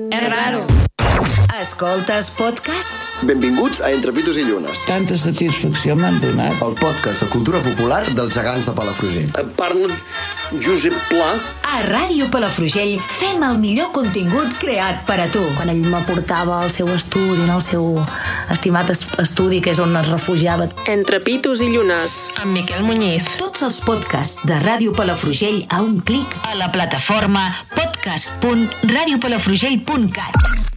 És raro. Escoltes podcast? Benvinguts a Entre Pitos i Llunes. Tanta satisfacció m'han donat. El podcast de cultura popular dels gegants de Palafrugell. Parla Josep Pla. A Ràdio Palafrugell fem el millor contingut creat per a tu. Quan ell m'aportava al seu estudi, el seu estimat estudi, que és on es refugiava. Entre Pitos i Llunes. Amb Miquel Muñiz. Tots els podcasts de Ràdio Palafrugell a un clic a la plataforma podcast.radiopalafrugell.cat.